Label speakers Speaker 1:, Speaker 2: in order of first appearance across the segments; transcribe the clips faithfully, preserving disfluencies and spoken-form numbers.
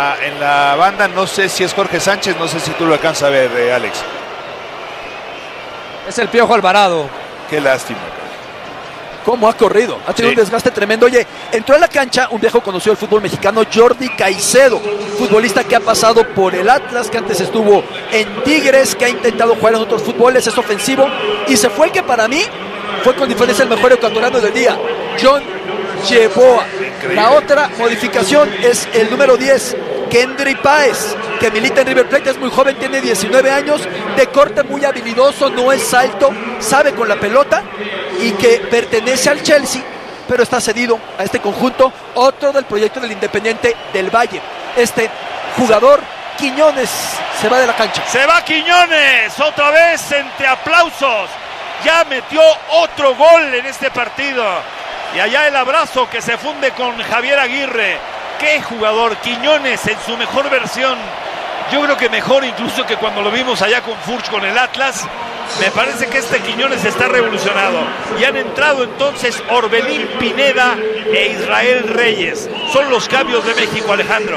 Speaker 1: la, en la banda, no sé si es Jorge Sánchez, no sé si tú lo alcanzas a ver, eh, Alex.
Speaker 2: Es el Piojo Alvarado.
Speaker 1: Qué lástima.
Speaker 3: ¿Cómo ha corrido? Ha tenido sí. un desgaste tremendo. Oye, entró a la cancha un viejo conocido del fútbol mexicano, Jordi Caicedo, futbolista que ha pasado por el Atlas, que antes estuvo en Tigres, que ha intentado jugar en otros fútboles, es ofensivo, y se fue el que para mí fue con diferencia el mejor ecuatoriano del día, John Yeboah. La otra modificación es el número diez, Kendry Páez, que milita en River Plate, es muy joven, tiene diecinueve años, de corte muy habilidoso, no es alto, sabe con la pelota y que pertenece al Chelsea, pero está cedido a este conjunto, otro del proyecto del Independiente del Valle. Este jugador, Quiñones, se va de la cancha.
Speaker 4: Se va Quiñones, otra vez entre aplausos, ya metió otro gol en este partido. Y allá el abrazo que se funde con Javier Aguirre. ¡Qué jugador! Quiñones en su mejor versión. Yo creo que mejor incluso que cuando lo vimos allá con Furch con el Atlas. Me parece que este Quiñones está revolucionado. Y han entrado entonces Orbelín Pineda e Israel Reyes. Son los cambios de México, Alejandro.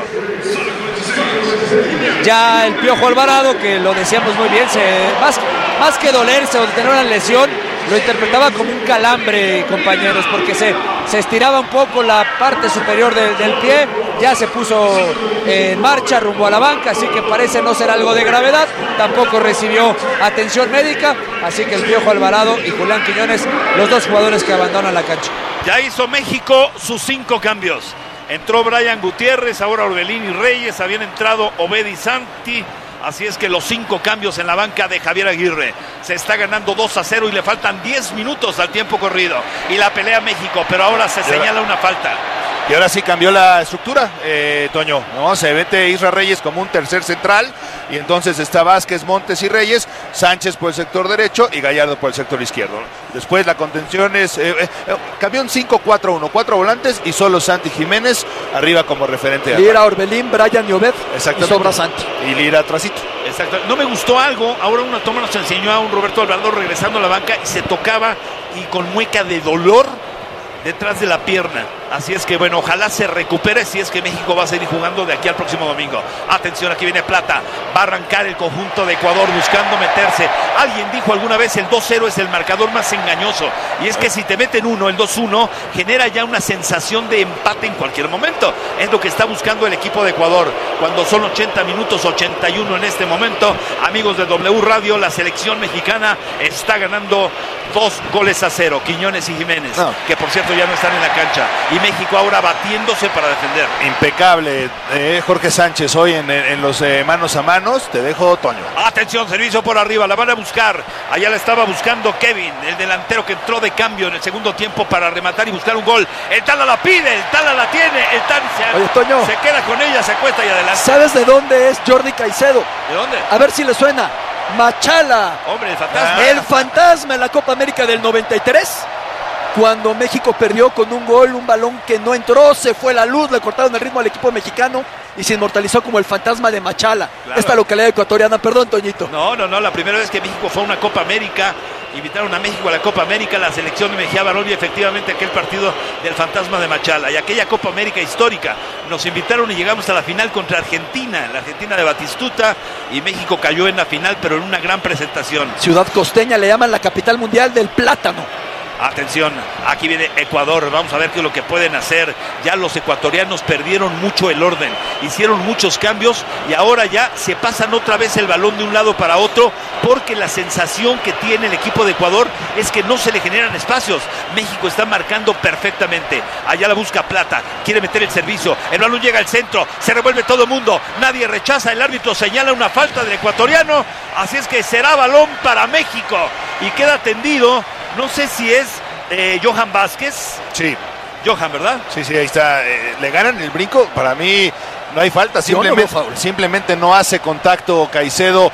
Speaker 2: Ya el Piojo Alvarado, que lo decíamos muy bien, se, más, más que dolerse o tener una lesión, lo interpretaba como un calambre, compañeros, porque se, se estiraba un poco la parte superior de, del pie, ya se puso en marcha rumbo a la banca, así que parece no ser algo de gravedad, tampoco recibió atención médica, así que el Piojo Alvarado y Julián Quiñones, los dos jugadores que abandonan la cancha.
Speaker 4: Ya hizo México sus cinco cambios. Entró Brian Gutiérrez, ahora Orbelín y Reyes, habían entrado Obed y Santi. Así es que los cinco cambios en la banca de Javier Aguirre. Se está ganando dos a cero y le faltan diez minutos al tiempo corrido. Y la pelea México, pero ahora se señala una falta.
Speaker 1: Y ahora sí cambió la estructura, eh, Toño, ¿no? Se mete Isra Reyes como un tercer central y entonces está Vázquez, Montes y Reyes, Sánchez por el sector derecho y Gallardo por el sector izquierdo. Después la contención es, eh, eh, cambió un cinco cuatro uno, cuatro volantes y solo Santi Jiménez arriba como referente.
Speaker 3: Lira, Orbelín, Brian y Obed, y sobra Santi.
Speaker 1: Y Lira atrásito.
Speaker 4: Exacto. No me gustó algo, ahora una toma nos enseñó a un Roberto Alvarado regresando a la banca y se tocaba y con mueca de dolor detrás de la pierna. Así es que bueno, ojalá se recupere si es que México va a seguir jugando de aquí al próximo domingo. Atención, aquí viene Plata, va a arrancar el conjunto de Ecuador buscando meterse. Alguien dijo alguna vez el dos cero es el marcador más engañoso, y es que si te meten uno, el dos uno genera ya una sensación de empate en cualquier momento. Es lo que está buscando el equipo de Ecuador cuando son ochenta minutos, ochenta y uno en este momento. Amigos de W Radio, la selección mexicana está ganando dos goles a cero, Quiñones y Jiménez, no. que por cierto ya no están en la cancha, y México ahora batiéndose para defender.
Speaker 1: Impecable, eh, Jorge Sánchez hoy en, en los eh, manos a manos. Te dejo, Toño.
Speaker 4: Atención, servicio por arriba, la van a buscar. Allá la estaba buscando Kevin, el delantero que entró de cambio en el segundo tiempo para rematar y buscar un gol. El Tala la pide, el Tala la tiene, el Tala se,
Speaker 3: Oye, Toño,
Speaker 4: se queda con ella, se acuesta y adelante.
Speaker 3: ¿Sabes de dónde es Jordi Caicedo?
Speaker 4: ¿De dónde?
Speaker 3: A ver si le suena. Machala.
Speaker 4: Hombre, el fantasma.
Speaker 3: El fantasma en la Copa América del noventa y tres. Cuando México perdió con un gol, un balón que no entró, se fue la luz, le cortaron el ritmo al equipo mexicano y se inmortalizó como el fantasma de Machala, claro. Esta localidad ecuatoriana. Perdón, Toñito.
Speaker 4: No, no, no, la primera vez que México fue a una Copa América, invitaron a México a la Copa América, la selección de Mejía Barón, y efectivamente aquel partido del fantasma de Machala y aquella Copa América histórica. Nos invitaron y llegamos a la final contra Argentina, la Argentina de Batistuta, y México cayó en la final, pero en una gran presentación.
Speaker 3: Ciudad costeña, le llaman la capital mundial del plátano.
Speaker 4: Atención, aquí viene Ecuador, vamos a ver qué es lo que pueden hacer. Ya los ecuatorianos perdieron mucho el orden, hicieron muchos cambios y ahora ya se pasan otra vez el balón de un lado para otro, porque la sensación que tiene el equipo de Ecuador es que no se le generan espacios. México está marcando perfectamente, allá la busca Plata, quiere meter el servicio, el balón llega al centro, se revuelve todo el mundo, nadie rechaza, el árbitro señala una falta del ecuatoriano, así es que será balón para México y queda tendido. No sé si es eh, Johan Vázquez.
Speaker 1: Sí.
Speaker 4: Johan, ¿verdad?
Speaker 1: Sí, sí, ahí está. Eh, le ganan el brinco. Para mí no hay falta. Simplemente no, simplemente no hace contacto Caicedo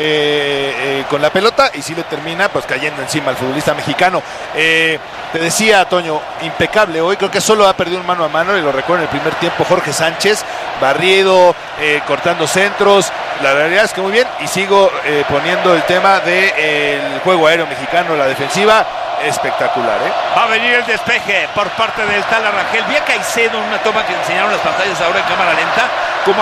Speaker 1: eh, eh, con la pelota y sí le termina pues cayendo encima al futbolista mexicano. Eh, te decía, Toño, impecable hoy. Creo que solo ha perdido un mano a mano y lo recuerdo en el primer tiempo Jorge Sánchez. Barrido, eh, cortando centros. La realidad es que muy bien, y sigo eh, poniendo el tema del de, eh, juego aéreo mexicano, la defensiva, espectacular, ¿eh?
Speaker 4: Va a venir el despeje por parte del Tala Rangel. Vi a Caicedo en una toma que enseñaron las pantallas ahora en cámara lenta, como